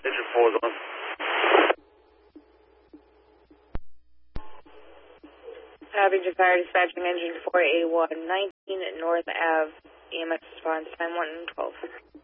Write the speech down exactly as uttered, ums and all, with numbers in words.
Engine four is on. Passenger Fire dispatching engine four A one nineteen North Ave. E M S response time one twelve.